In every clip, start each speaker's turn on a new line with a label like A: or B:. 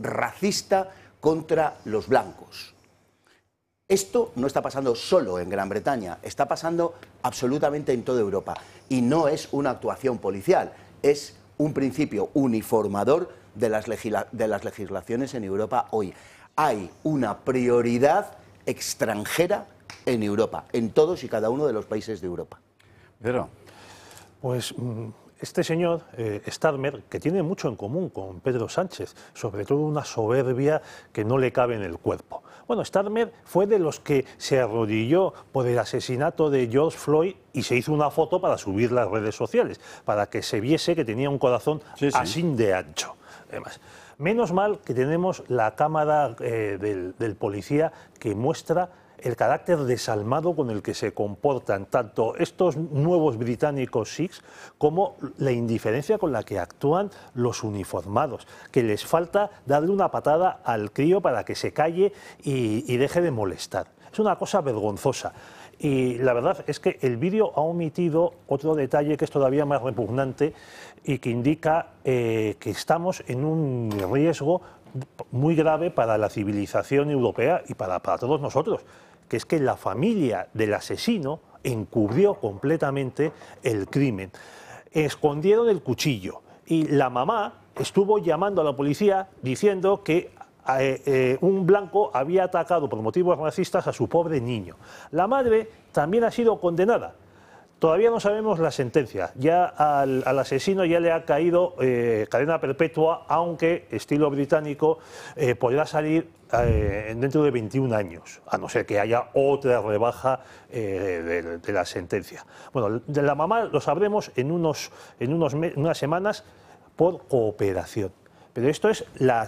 A: racista contra los blancos. Esto no está pasando solo en Gran Bretaña, está pasando absolutamente en toda Europa. Y no es una actuación policial, es un principio uniformador de las legislaciones en Europa hoy. Hay una prioridad extranjera en Europa, en todos y cada uno de los países de Europa.
B: Pero,
C: pues este señor, Starmer, que tiene mucho en común con Pedro Sánchez, sobre todo una soberbia que no le cabe en el cuerpo. Bueno, Starmer fue de los que se arrodilló por el asesinato de George Floyd y se hizo una foto para subir las redes sociales, para que se viese que tenía un corazón así de ancho. Además, menos mal que tenemos la cámara del policía que muestra el carácter desalmado con el que se comportan tanto estos nuevos británicos Sikhs como la indiferencia con la que actúan los uniformados, que les falta darle una patada al crío para que se calle y deje de molestar. Es una cosa vergonzosa. Y la verdad es que el vídeo ha omitido otro detalle que es todavía más repugnante y que indica que estamos en un riesgo muy grave para la civilización europea y para todos nosotros, que es que la familia del asesino encubrió completamente el crimen. Escondieron el cuchillo y la mamá estuvo llamando a la policía diciendo que un blanco había atacado por motivos racistas a su pobre niño. La madre también ha sido condenada. Todavía no sabemos la sentencia. Ya al asesino ya le ha caído cadena perpetua, aunque, estilo británico, podrá salir dentro de 21 años, a no ser que haya otra rebaja de la sentencia. Bueno, de la mamá lo sabremos en unas semanas por cooperación. Pero esto es,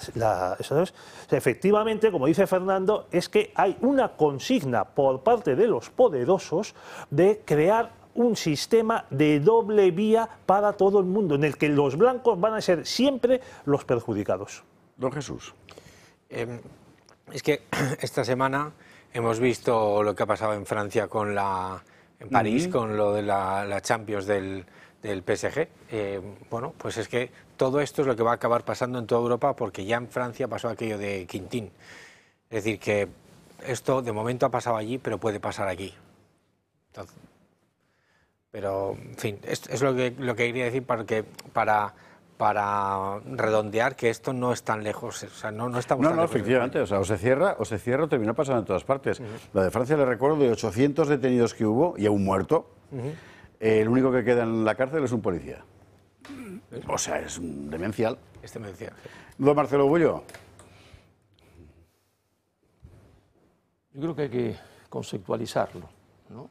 C: efectivamente, como dice Fernando, es que hay una consigna por parte de los poderosos de crear un sistema de doble vía para todo el mundo, en el que los blancos van a ser siempre los perjudicados.
B: Don Jesús.
D: Es que esta semana hemos visto lo que ha pasado en Francia en París, con lo de la Champions del PSG. Bueno, pues es que todo esto es lo que va a acabar pasando en toda Europa, porque ya en Francia pasó aquello de Quintín. Es decir, que esto de momento ha pasado allí, pero puede pasar aquí. Entonces, pero, en fin, esto es lo que quería decir para redondear que esto no es tan lejos, o sea, no estamos tan lejos.
B: Efectivamente, o sea, o se cierra o termina pasando en todas partes. La de Francia, le recuerdo, de 800 detenidos que hubo y a un muerto, el único que queda en la cárcel es un policía. O sea, es demencial.
D: Es demencial.
B: Don Marcelo Bullo.
E: Yo creo que hay que conceptualizarlo, ¿no?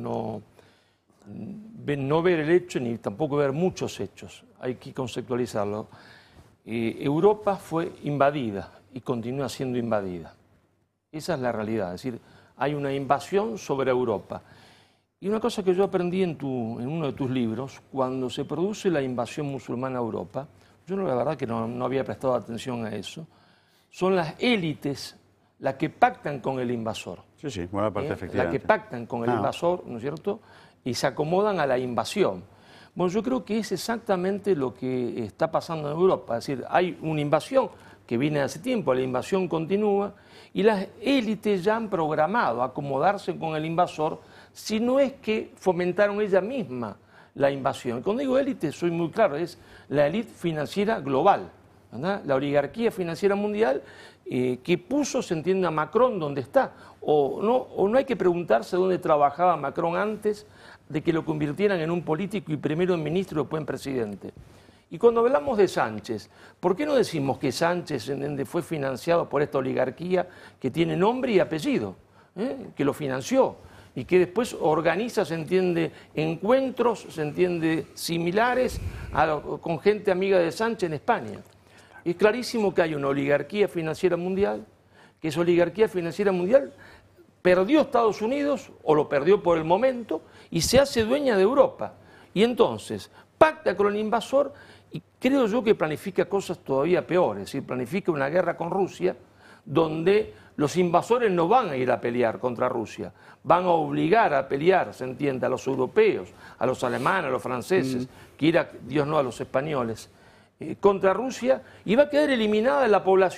E: No ver el hecho ni tampoco ver muchos hechos, hay que conceptualizarlo. Europa fue invadida y continúa siendo invadida. Esa es la realidad, es decir, hay una invasión sobre Europa. Y una cosa que yo aprendí en uno de tus libros, cuando se produce la invasión musulmana a Europa, yo la verdad que no había prestado atención a eso, son las élites las que pactan con el invasor.
B: Sí, buena parte, efectivamente.
E: Las que pactan con el invasor, ¿no es cierto?, y se acomodan a la invasión. Bueno, yo creo que es exactamente lo que está pasando en Europa. Es decir, hay una invasión que viene hace tiempo, la invasión continúa, y las élites ya han programado acomodarse con el invasor, si no es que fomentaron ella misma la invasión. Y cuando digo élite, soy muy claro, es la élite financiera global, ¿verdad? La oligarquía financiera mundial que puso, se entiende, a Macron donde está. O no hay que preguntarse dónde trabajaba Macron antes de que lo convirtieran en un político y primero en ministro y después en presidente. Y cuando hablamos de Sánchez, ¿por qué no decimos que Sánchez fue financiado por esta oligarquía que tiene nombre y apellido, que lo financió y que después organiza, se entiende, encuentros, se entiende, similares con gente amiga de Sánchez en España? Es clarísimo que hay una oligarquía financiera mundial, que esa oligarquía financiera mundial perdió Estados Unidos, o lo perdió por el momento, y se hace dueña de Europa. Y entonces pacta con el invasor y creo yo que planifica cosas todavía peores, es decir, planifica una guerra con Rusia, donde los invasores no van a ir a pelear contra Rusia, van a obligar a pelear, se entiende, a los europeos, a los alemanes, a los franceses, que ir a, Dios no, a los españoles, contra Rusia, y va a quedar eliminada la población